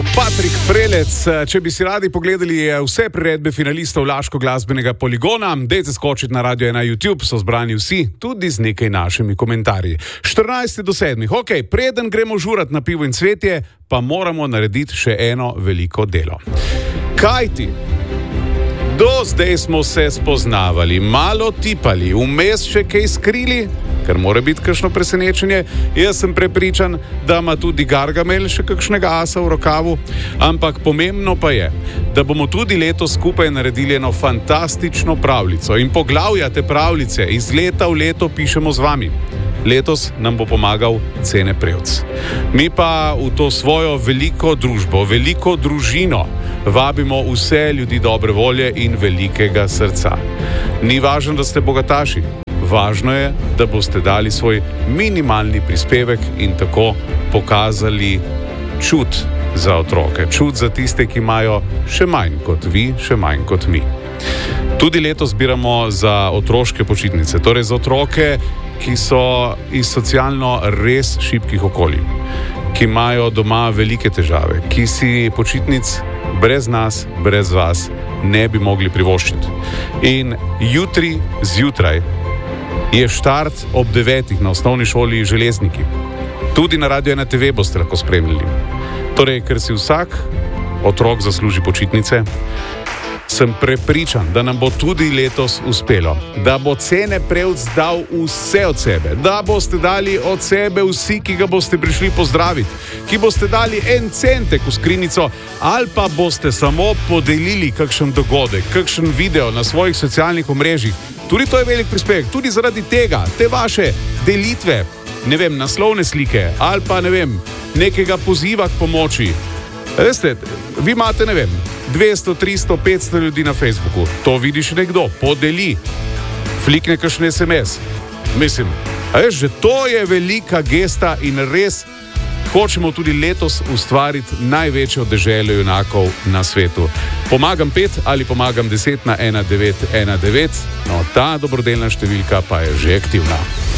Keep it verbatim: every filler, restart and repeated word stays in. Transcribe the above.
Patrik Prelec. Če bi si radi pogledali vse priredbe finalistov Laško glasbenega poligona, dejte skočiti na Radio ena YouTube, so zbrani vsi, tudi z nekaj našimi komentarji. štirinajst do sedmih. Ok, preden gremo žurat na pivo in cvetje, pa moramo narediti še eno veliko delo. Kaj ti? Do zdaj smo se spoznavali, malo tipali, vmes še kaj skrili, ker mora biti kakšno presenečenje. Jaz sem prepričan, da ima tudi Gargamel še kakšnega asa v rokavu, ampak pomembno pa je, da bomo tudi letos skupaj naredili eno fantastično pravljico in poglavja te pravljice iz leta v leto pišemo z vami. Letos nam bo pomagal Cene Prevc. Mi pa v to svojo veliko družbo, veliko družino vabimo vse ljudi dobre volje in velikega srca. Ni važno, da ste bogataši. Važno je, da boste dali svoj minimalni prispevek in tako pokazali čut za otroke. Čut za tiste, ki imajo še manj kot vi, še manj kot mi. Tudi letos zbiramo za otroške počitnice, torej za otroke, ki so iz socialno res šibkih okolij, ki imajo doma velike težave, ki si počitnic brez nas, brez vas ne bi mogli privoščiti. In jutri zjutraj je štart ob devetih na osnovni šoli Železniki. Tudi na Radio ena te ve boste lahko spremljali. Torej, ker si vsak otrok zasluži počitnice, sem prepričan, da nam bo tudi letos uspelo, da bo Cene Prevc dal vse od sebe, da boste dali od sebe vsi, ki ga boste prišli pozdraviti, ki boste dali en centek v skrinjico ali pa boste samo podelili kakšen dogodek, kakšen video na svojih socialnih omrežjih. Tudi to je velik prispevek, tudi zaradi tega, te vaše delitve, ne vem, naslovne slike ali pa ne vem, nekega poziva k pomoči. Veste, vi imate, ne vem, dvesto, tristo, petsto ljudi na Facebooku. To vidiš nekdo, podeli, flikne kakšen es em es. Mislim, a veš, že to je velika gesta in res hočemo tudi letos ustvariti največjo deželo junakov na svetu. Pomagam pet ali pomagam deset na ena devet ena devet, no ta dobrodelna številka pa je že aktivna.